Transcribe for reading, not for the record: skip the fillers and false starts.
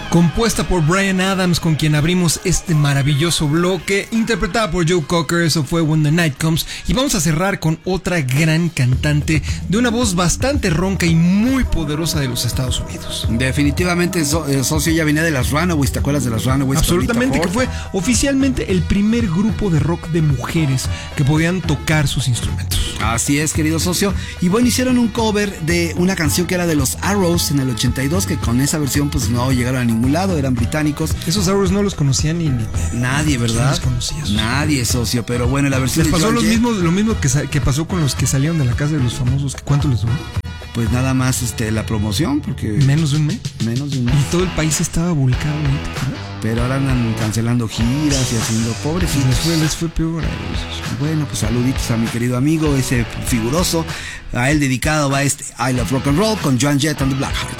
Compuesta por Bryan Adams, con quien abrimos este maravilloso bloque, interpretada por Joe Cocker, eso fue When the Night Comes. Y vamos a cerrar con otra gran cantante de una voz bastante ronca y muy poderosa de los Estados Unidos. Definitivamente, socio, ya venía de las Runaways. ¿Te acuerdas de las Runaways? Absolutamente, que fue oficialmente el primer grupo de rock de mujeres que podían tocar sus instrumentos. Así es, querido socio. Y bueno, hicieron un cover de una canción que era de los Arrows en el 82, que con esa versión pues no llegaron a ningún lado, eran británicos. Esos Arrows no los conocía ni nadie, ¿verdad? No los conocía. Nadie, socio, pero bueno, la versión les pasó lo mismo que pasó con los que salieron de la casa de los famosos. ¿Cuánto les duró? Pues nada más la promoción, porque menos de un mes. Y todo el país estaba volcado, ¿no? Pero ahora andan cancelando giras y haciendo pobrecitos. Les fue peor a ellos. Bueno, pues saluditos a mi querido amigo, ese figuroso. A él dedicado va I Love Rock and Roll con Joan Jett and the Blackhearts.